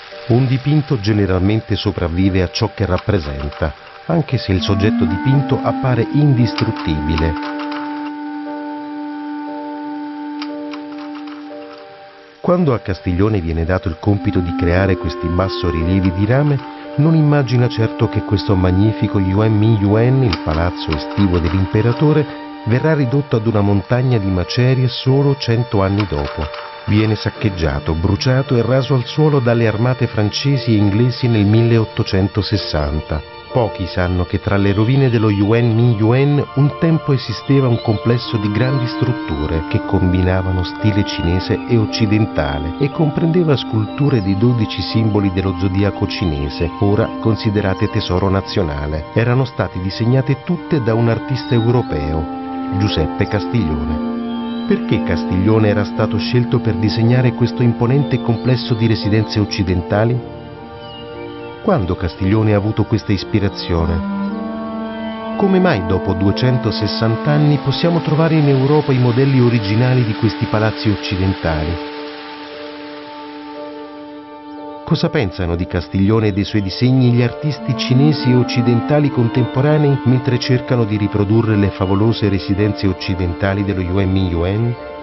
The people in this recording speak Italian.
Un dipinto generalmente sopravvive a ciò che rappresenta, anche se il soggetto dipinto appare indistruttibile. Quando a Castiglione viene dato il compito di creare questi bassorilievi di rame, non immagina certo che questo magnifico Yuen Mi Yuen, il palazzo estivo dell'imperatore, verrà ridotto ad una montagna di macerie solo 100 anni dopo. Viene saccheggiato, bruciato e raso al suolo dalle armate francesi e inglesi nel 1860. Pochi sanno che tra le rovine dello Yuen Mi Yuen un tempo esisteva un complesso di grandi strutture che combinavano stile cinese e occidentale e comprendeva sculture di 12 simboli dello zodiaco cinese, ora considerate tesoro nazionale. Erano state disegnate tutte da un artista europeo, Giuseppe Castiglione. Perché Castiglione era stato scelto per disegnare questo imponente complesso di residenze occidentali? Quando Castiglione ha avuto questa ispirazione? Come mai dopo 260 anni possiamo trovare in Europa i modelli originali di questi palazzi occidentali? Cosa pensano di Castiglione e dei suoi disegni gli artisti cinesi e occidentali contemporanei mentre cercano di riprodurre le favolose residenze occidentali dello Yuen Mi Yuen?